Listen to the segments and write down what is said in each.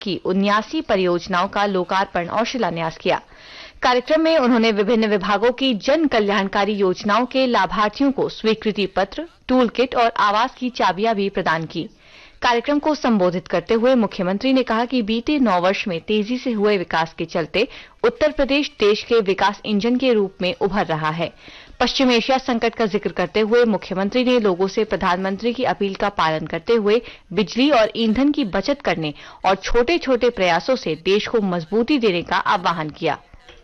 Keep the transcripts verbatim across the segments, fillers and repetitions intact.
की उन्यासी परियोजनाओं का लोकार्पण और शिलान्यास किया। कार्यक्रम में उन्होंने विभिन्न विभागों की जन कल्याणकारी योजनाओं के लाभार्थियों को स्वीकृति पत्र, टूल किट और आवास की चाबियां भी प्रदान की। कार्यक्रम को संबोधित करते हुए मुख्यमंत्री ने कहा कि बीते नौ वर्ष में तेजी से हुए विकास के चलते उत्तर प्रदेश देश के विकास इंजन के रूप में उभर रहा है। पश्चिम एशिया संकट का जिक्र करते हुए मुख्यमंत्री ने लोगों से प्रधानमंत्री की अपील का पालन करते हुए बिजली और ईंधन की बचत करने और छोटे छोटे प्रयासों से देश को मजबूती देने का आह्वान किया।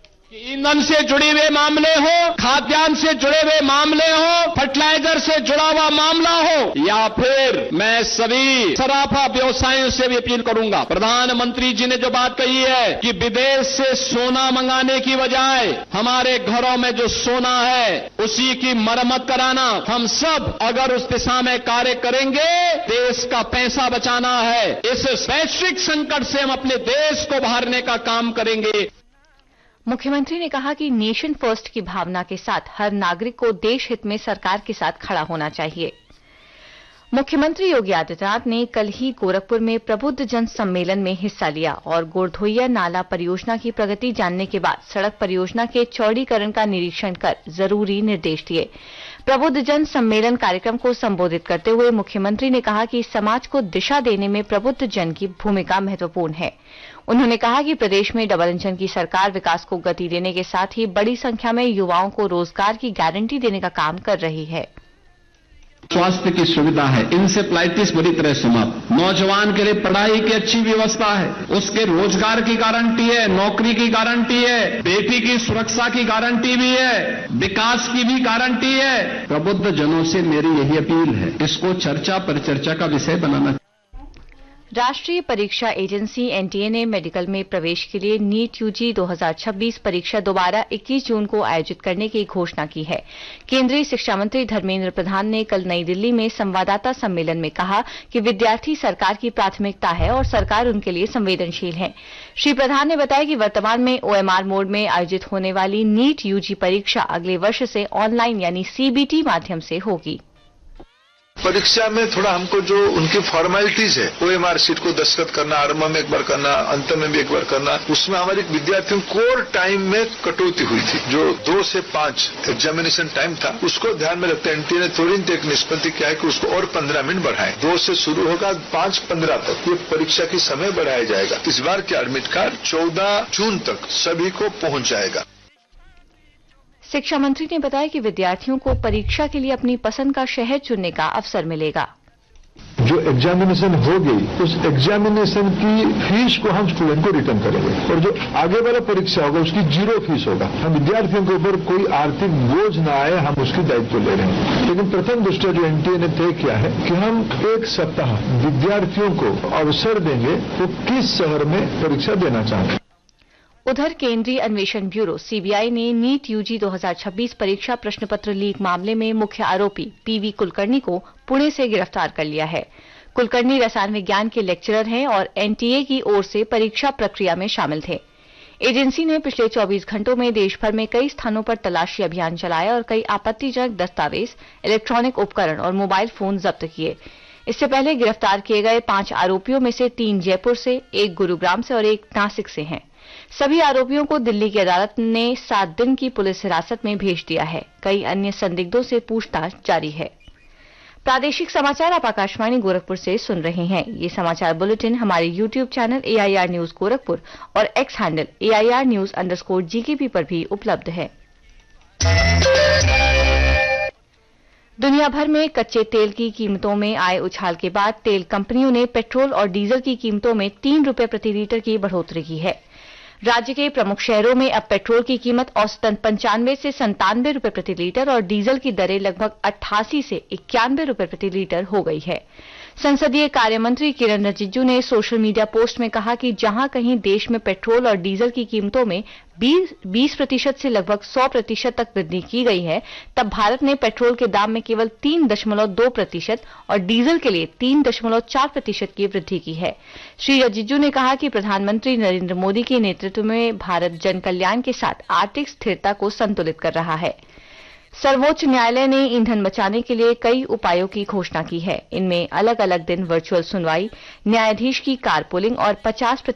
ईंधन से जुड़े हुए मामले हो, खाद्यान्न से जुड़े हुए मामले हो, फर्टिलाइजर से जुड़ा हुआ मामला हो, या फिर मैं सभी सराफा व्यवसायियों से भी अपील करूंगा। प्रधानमंत्री जी ने जो बात कही है कि विदेश से सोना मंगाने की बजाय हमारे घरों में जो सोना है उसी की मरम्मत कराना, हम सब अगर उस दिशा में कार्य करेंगे, देश का पैसा बचाना है। इस वैश्विक संकट से हम अपने देश को बाहरने का काम करेंगे। मुख्यमंत्री ने कहा कि नेशन फर्स्ट की भावना के साथ हर नागरिक को देश हित में सरकार के साथ खड़ा होना चाहिए। मुख्यमंत्री योगी आदित्यनाथ ने कल ही गोरखपुर में प्रबुद्ध जन सम्मेलन में हिस्सा लिया और गोरधोइया नाला परियोजना की प्रगति जानने के बाद सड़क परियोजना के चौड़ीकरण का निरीक्षण कर जरूरी निर्देश दिए। प्रबुद्ध जन सम्मेलन कार्यक्रम को संबोधित करते हुए मुख्यमंत्री ने कहा कि समाज को दिशा देने में प्रबुद्ध जन की भूमिका महत्वपूर्ण है। उन्होंने कहा कि प्रदेश में डबल इंजन की सरकार विकास को गति देने के साथ ही बड़ी संख्या में युवाओं को रोजगार की गारंटी देने का काम कर रही है। स्वास्थ्य की सुविधा है, इंसेफ्लाइटिस बुरी तरह समाप्त। नौजवान के लिए पढ़ाई की अच्छी व्यवस्था है, उसके रोजगार की गारंटी है, नौकरी की गारंटी है, बेटी की सुरक्षा की गारंटी भी है, विकास की भी गारंटी है। प्रबुद्ध जनों से मेरी यही अपील है, इसको चर्चा परिचर्चा का विषय बनाना। राष्ट्रीय परीक्षा एजेंसी एनटीए ने मेडिकल में प्रवेश के लिए नीट यूजी दो हज़ार छब्बीस परीक्षा दोबारा इक्कीस जून को आयोजित करने की घोषणा की है। केंद्रीय शिक्षा मंत्री धर्मेंद्र प्रधान ने कल नई दिल्ली में संवाददाता सम्मेलन में कहा कि विद्यार्थी सरकार की प्राथमिकता है और सरकार उनके लिए संवेदनशील है। श्री प्रधान ने बताया कि वर्तमान में ओएमआर मोड में आयोजित होने वाली नीट यूजी परीक्षा अगले वर्ष से ऑनलाइन यानी सीबीटी माध्यम से होगी। परीक्षा में थोड़ा हमको जो उनकी फॉर्मेलिटीज है, ओएमआर सीट को दस्तखत करना, आरंभ में एक बार करना, अंत में भी एक बार करना, उसमें हमारे विद्यार्थियों कोर टाइम में कटौती हुई थी। जो दो से पांच एग्जामिनेशन टाइम था, उसको ध्यान में रखते एनटीए ने तुरंत एक निष्पत्ति किया है कि उसको और पंद्रह मिनट बढ़ाएं। दो से शुरू होगा, पांच पंद्रह तक ये परीक्षा की समय बढ़ाया जाएगा। इस बार के एडमिट कार्ड चौदह जून तक सभी को पहुंच जाएगा। शिक्षा मंत्री ने बताया कि विद्यार्थियों को परीक्षा के लिए अपनी पसंद का शहर चुनने का अवसर मिलेगा। जो एग्जामिनेशन हो गई, उस एग्जामिनेशन की फीस को हम स्टूडेंट को रिटर्न करेंगे और जो आगे वाला परीक्षा होगा उसकी जीरो फीस होगा। हम विद्यार्थियों के ऊपर कोई आर्थिक बोझ न आए, हम उसकी दायित्व ले रहे हैं। लेकिन प्रथम दृष्टया जो एनटीए ने तय किया है कि हम एक सप्ताह विद्यार्थियों को अवसर देंगे वो किस शहर में परीक्षा देना चाहते हैं। उधर केंद्रीय अन्वेषण ब्यूरो सीबीआई ने नीट यूजी दो हज़ार छब्बीस परीक्षा प्रश्न पत्र लीक मामले में मुख्य आरोपी पीवी कुलकर्णी को पुणे से गिरफ्तार कर लिया है। कुलकर्णी रसायन विज्ञान के लेक्चरर हैं और एनटीए की ओर से परीक्षा प्रक्रिया में शामिल थे। एजेंसी ने पिछले चौबीस घंटों में देश भर में कई स्थानों पर तलाशी अभियान चलाया और कई आपत्तिजनक दस्तावेज, इलेक्ट्रॉनिक उपकरण और मोबाइल फोन जब्त किए। इससे पहले गिरफ्तार किए गए पांच आरोपियों में से तीन जयपुर से, एक गुरुग्राम से और एक नासिक से हैं। सभी आरोपियों को दिल्ली की अदालत ने सात दिन की पुलिस हिरासत में भेज दिया है। कई अन्य संदिग्धों से पूछताछ जारी है। प्रादेशिक समाचार आप आकाशवाणी गोरखपुर से सुन रहे हैं। ये समाचार बुलेटिन हमारे YouTube channel AIR news Gorakhpur और x handle AIR news underscore GKP पर भी उपलब्ध है। दुनिया भर में कच्चे तेल की कीमतों में आए उछाल के बाद तेल कंपनियों ने पेट्रोल और डीजल की कीमतों में तीन रुपये प्रति लीटर की बढ़ोतरी की है। राज्य के प्रमुख शहरों में अब पेट्रोल की कीमत औसतन पंचानवे से संतानवे रुपये प्रति लीटर और डीजल की दरें लगभग अट्ठासी से इक्यानवे रुपये प्रति लीटर हो गई है। संसदीय कार्य मंत्री किरण रिजिजू ने सोशल मीडिया पोस्ट में कहा कि जहां कहीं देश में पेट्रोल और डीजल की कीमतों में बीस प्रतिशत से लगभग सौ प्रतिशत तक वृद्धि की गई है, तब भारत ने पेट्रोल के दाम में केवल तीन दशमलव दो प्रतिशत और डीजल के लिए तीन दशमलव चार प्रतिशत की वृद्धि की है। श्री रिजिजू ने कहा कि प्रधानमंत्री नरेंद्र मोदी के नेतृत्व में भारत जन कल्याण के साथ आर्थिक स्थिरता को संतुलित कर रहा है। सर्वोच्च न्यायालय ने ईंधन बचाने के लिए कई उपायों की घोषणा की है। इनमें अलग अलग दिन वर्चुअल सुनवाई, न्यायाधीश की कारपूलिंग और पचास